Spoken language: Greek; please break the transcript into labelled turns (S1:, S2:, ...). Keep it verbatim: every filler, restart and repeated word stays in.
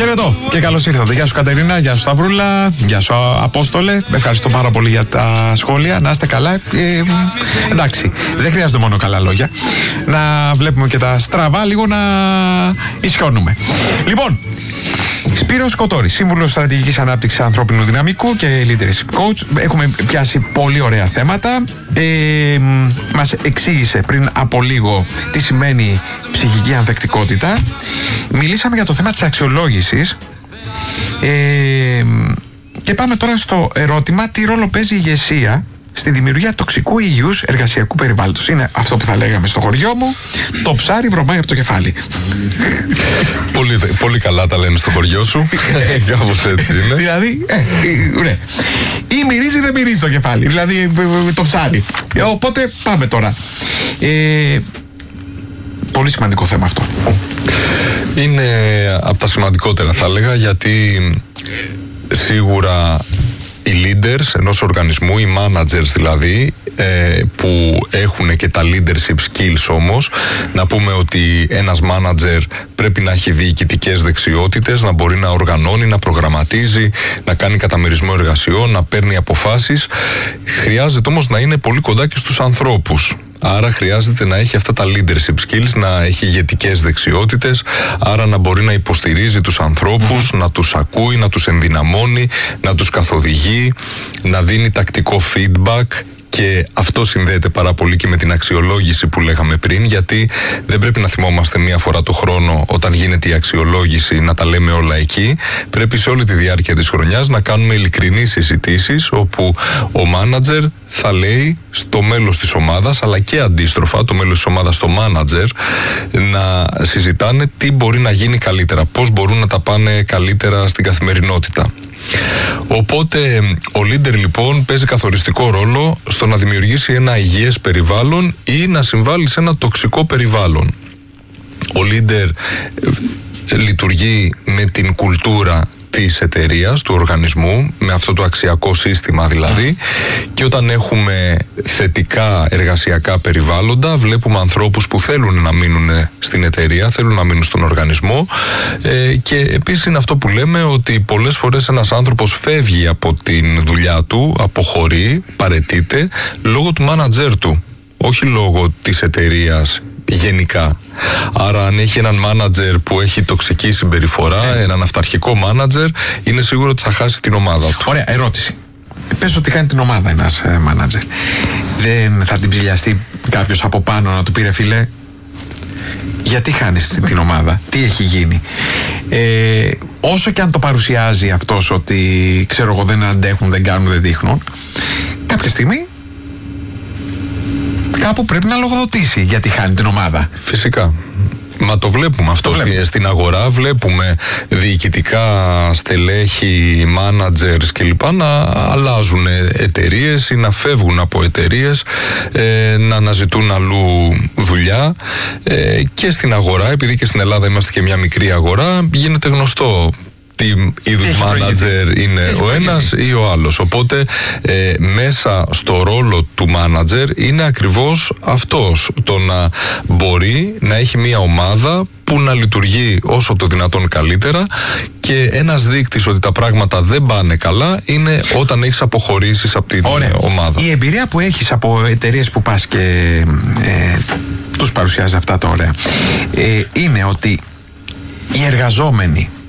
S1: Χαιρετώ και καλώς ήρθατε. Γεια σου Κατερίνα, γεια σου Σταυρούλα, γεια σου Απόστολε. Ευχαριστώ πάρα πολύ για τα σχόλια. Να είστε καλά. Ε, εντάξει, δεν χρειάζονται μόνο καλά λόγια. Να βλέπουμε και τα στραβά, λίγο να ισιώνουμε. Λοιπόν, Σπύρος Κοτώρης, σύμβουλος στρατηγικής ανάπτυξης ανθρώπινου δυναμικού και leadership coach. Έχουμε πιάσει πολύ ωραία θέματα. Ε, μας εξήγησε πριν από λίγο τι σημαίνει ψυχική ανθεκτικότητα. Μιλήσαμε για το θέμα της αξιολόγησης. Ε, και πάμε τώρα στο ερώτημα: τι ρόλο παίζει η ηγεσία στη δημιουργία τοξικού υγιούς εργασιακού περιβάλλοντος? Είναι αυτό που θα λέγαμε στο χωριό μου: το ψάρι βρωμάει από το κεφάλι.
S2: Πολύ, πολύ καλά τα λένε στο χωριό σου. Έτσι, όπως έτσι είναι.
S1: Δηλαδή, ε, ε, ναι. Ή μυρίζει ή δεν μυρίζει το κεφάλι. Δηλαδή, το ψάρι. Ε, οπότε πάμε τώρα. Ε, πολύ σημαντικό θέμα αυτό.
S2: Είναι από τα σημαντικότερα, θα έλεγα, γιατί σίγουρα οι leaders ενός οργανισμού, οι managers δηλαδή, ε, που έχουν και τα leadership skills όμως, να πούμε ότι ένας manager πρέπει να έχει διοικητικές δεξιότητες, να μπορεί να οργανώνει, να προγραμματίζει, να κάνει καταμερισμό εργασιών, να παίρνει αποφάσεις. Χρειάζεται όμως να είναι πολύ κοντά και στους ανθρώπους. Άρα χρειάζεται να έχει αυτά τα leadership skills, να έχει ηγετικές δεξιότητες, άρα να μπορεί να υποστηρίζει τους ανθρώπους, mm-hmm. να τους ακούει, να τους ενδυναμώνει, να τους καθοδηγεί, να δίνει τακτικό feedback. Και αυτό συνδέεται πάρα πολύ και με την αξιολόγηση που λέγαμε πριν, γιατί δεν πρέπει να θυμόμαστε μία φορά το χρόνο όταν γίνεται η αξιολόγηση να τα λέμε όλα εκεί. Πρέπει σε όλη τη διάρκεια της χρονιάς να κάνουμε ειλικρινείς συζητήσεις, όπου ο μάνατζερ θα λέει στο μέλος της ομάδας, αλλά και αντίστροφα το μέλος της ομάδας στο μάνατζερ, να συζητάνε τι μπορεί να γίνει καλύτερα, πώς μπορούν να τα πάνε καλύτερα στην καθημερινότητα. Οπότε ο leader λοιπόν παίζει καθοριστικό ρόλο στο να δημιουργήσει ένα υγιές περιβάλλον ή να συμβάλλει σε ένα τοξικό περιβάλλον. Ο leader λειτουργεί με την κουλτούρα της εταιρείας, του οργανισμού, με αυτό το αξιακό σύστημα δηλαδή, και όταν έχουμε θετικά εργασιακά περιβάλλοντα, βλέπουμε ανθρώπους που θέλουν να μείνουν στην εταιρεία, θέλουν να μείνουν στον οργανισμό, ε, και επίσης είναι αυτό που λέμε, ότι πολλές φορές ένας άνθρωπος φεύγει από την δουλειά του, αποχωρεί, παραιτείται λόγω του μάνατζερ του, όχι λόγω της εταιρείας γενικά. Άρα αν έχει έναν μάνατζερ που έχει τοξική συμπεριφορά, yeah. έναν αυταρχικό μάνατζερ, είναι σίγουρο ότι θα χάσει την ομάδα του.
S1: Ωραία, ερώτηση. Πες ότι κάνει την ομάδα ένας ε, μάνατζερ. Δεν θα την ψηλιαστεί κάποιος από πάνω να του πει: ρε φίλε, γιατί χάνεις την, την ομάδα, τι έχει γίνει? Ε, όσο και αν το παρουσιάζει αυτός ότι, ξέρω εγώ, δεν αντέχουν, δεν κάνουν, δεν δείχνουν, κάποια στιγμή κάπου πρέπει να λογοδοτήσει γιατί χάνει την ομάδα.
S2: Φυσικά. Μα το βλέπουμε αυτό το βλέπουμε. Στην αγορά. Βλέπουμε διοικητικά στελέχη, managers κλπ. Να αλλάζουν εταιρείες ή να φεύγουν από εταιρείες, ε, να αναζητούν αλλού δουλειά. Ε, και στην αγορά, επειδή και στην Ελλάδα είμαστε και μια μικρή αγορά, γίνεται γνωστό τι είδους μάνατζερ είναι Έχει ο ένας ή ο άλλος. Οπότε ε, μέσα στο ρόλο του μάνατζερ είναι ακριβώς αυτός, το να μπορεί να έχει μια ομάδα που να λειτουργεί όσο το δυνατόν καλύτερα, και ένας δείκτης ότι τα πράγματα δεν πάνε καλά είναι όταν έχεις αποχωρήσεις από την Ωραία. ομάδα.
S1: Η εμπειρία που έχεις από εταιρείες που πας και ε, τους παρουσιάζει αυτά τώρα, ε, είναι ότι οι εργαζόμενοι